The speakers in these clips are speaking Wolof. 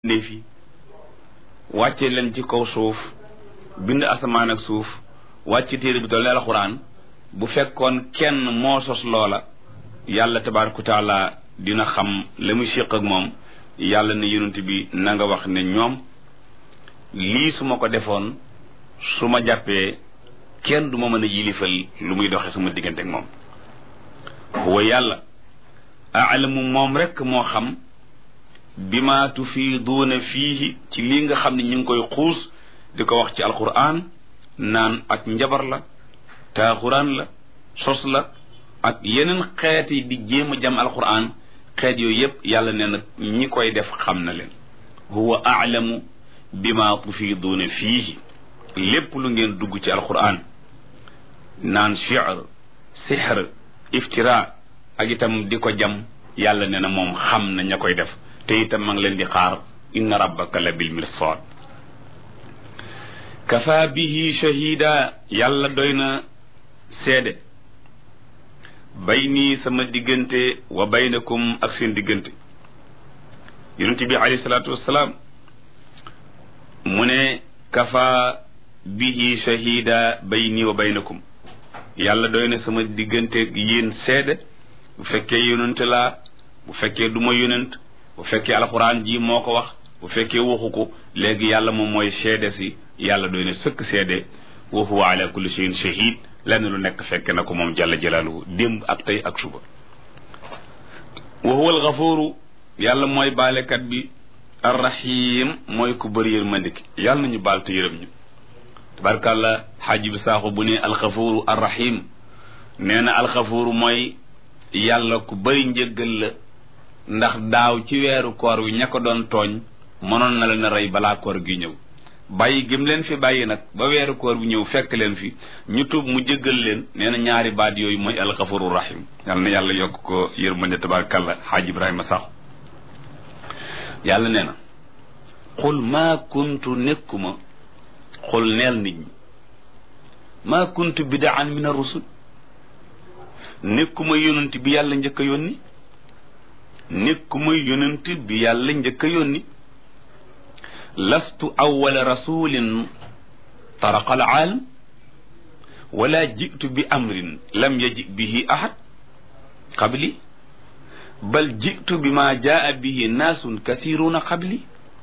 ne fi wàcce leen ci kaw suuf bind asamaan ak suuf wàcce téere bi toll ne alxuraan bu fekkoon kenn moo sos loola yàlla tabaaraka taala dina xam la muy séq ak moom yàlla ne yonent bi na nga wax ne ñoom lii su ma ko defoon su ma jàppee kenn du ma mën a yilifal lu muy doxe suma diggante ak moom wa yàlla aalamu moom rekk moo xam bima tufiiduuna fiihi ci lii nga xam ne ñu ngi koy xuus di ko wax ci alquran naan ak njabar la taaxuraan la sos la ak yeneen xeet yi di jéem a jam alquran xeet yooyu yépp yàlla nee na ñi koy def xam na leen huwa aalamu bima tufiiduuna fiihi lépp lu ngeen dugg ci alquran naan shi'r sihr iftira ak itam di ko jam yàlla nee na moom xam na ña koy def te itam ma ngi leen di xaar inna rabbaka la bil mirsad kafa bihi shahida yàlla doy na seede bayni sama diggante wa baynakum ak seen diggante yonent bi alayhi salaatu wassalaam mu ne kafa bihi shahida bayni wa baynakum yàlla doy na sama diggante yéen seede bu fekkee yonent laa bu fekkee du ma yonent bu fekkee alxuraan ji moo ko wax bu fekkee waxu ko léegi yàlla moom mooy seede si yàlla doy na sëkk seede wa huwa ala kulli shay'in shahid lenn lu nekk fekke na ko moom jalla jalaaluhu démb ak tey ak suba wa huwa alxafuuru yàlla mooy baalekat bi arrahim mooy ku bëri yërmande ki yàlla nañu baal te yërëm ñu tabarkàlla xaaji bi saaxu bu ne alxafuuru arrahim nee na alxafuuru mooy yàlla ku bëri njëggal la ndax daaw ci weeru koor wi ña ko doon tooñ mënoon na leen a rey balaa koor gi ñëw bàyyi gëm leen fi bàyyi nag ba weeru koor bi ñëw fekk leen fi ñu tuub mu jéggal leen nee na ñaari baat yooyu mooy alxafuru rahim yal na yàlla yokk ko yërmande tabarakàllah xaaj ibrahima sax yàlla nee na xul maa kuntu nekkuma xul neel nit ñi maa kuntu bidaan min ar-rusul nekkuma yonent bi yàlla njëkk a yónni nekkuma yonent bi yàlla njëkk a yónni lastu awwala rasulin taraqa al aalam wala jitu bi amrin lam yaji bihi ahad qabli bal jitu bima jaa bihi naasun kathiruna qabli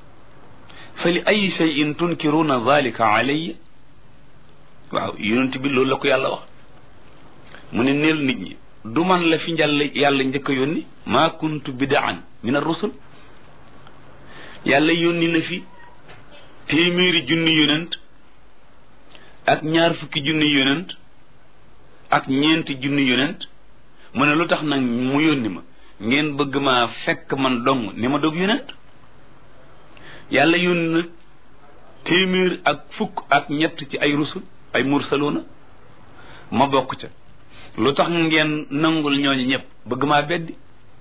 fa li ay cheyin tunkiruna dalika alayya waaw yonent bi loolu la ko yàlla wax mu ne neel nit ñi du man la fi yàlla njëkk a yónni maa kuntu bidaan min ar-rusul yàlla yónni na fi téeméeri junni yonent ak ñaar fukki junni yonent ak ñeenti junni yonent mu ne lu tax nag mu yónni ma ngeen bëgg maa fekk man dong ni ma dog yonent yàlla yónni na téeméer ak fukk ak ñett ci ay rusul ay mursaluna ma bokk ca lu tax ngeen nangul ñooñu ñëpp bëgg maa beddi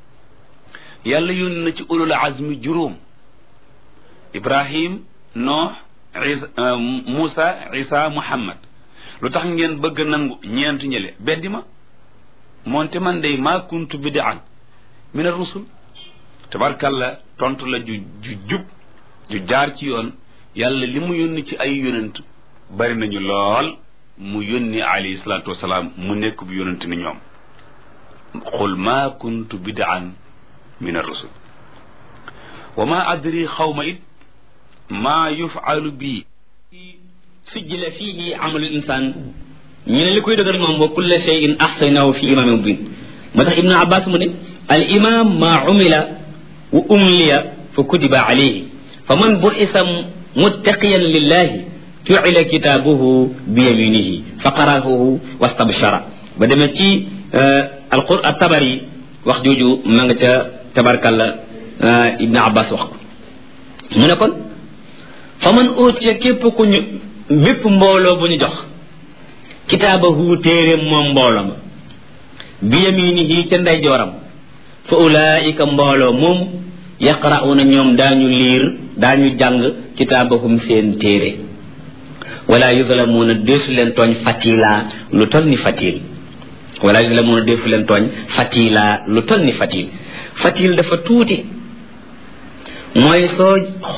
yàlla yónni na ci ulul azmi juróom ibrahim nooh Muusa Isa Muhammad lu tax ngeen bëgg nangu ñeent ñële beddi ma moonte man day maa kuntu bid'an min ar-rusul tabarkalla tontu la ju jub ju jaar ci yoon yàlla li mu yónni ci ay yonent bari nañu lool mu yónni alayhi salaatu wasalaam mu nekk bu yonent ni ñoom qul maa kuntu bid'an min ar-rusul wa ma adri xawma it maa yufalu bii sujjila fiihi amalu insaan ñu ne li koy dëgër moom wa kulla shay'in ahsaynahu fi imaamin mubin moo tax ibnu abbas mu ne al imam maa umila wa umliya fa kutiba alayhi fa man bu'isa muttaqiyan lillahi ju'ila kitaabuhu bi yaminihi fa qara'ahu wastabshara ba demee ci alqur'an at-tabari wax jooju ma nga ca tabarkalla ibnu abbas wax ko mu ne kon fa man utiya képp ku ñu bépp mbooloo bu ñu jox kitaabahu téeréem moom mbooloo ma bi yaminihi ca ndeyjooram fa ulaika mbooloo moom yaqra'una ñoom daañu liir daañu jàng kitaabahum seen téere wala yuzlamuuna deesu leen tooñ fatila lu tol ni fatil wala yuzlamuuna deesu leen tooñ fatila lu tol ni fatil fatil dafa tuuti mooy soo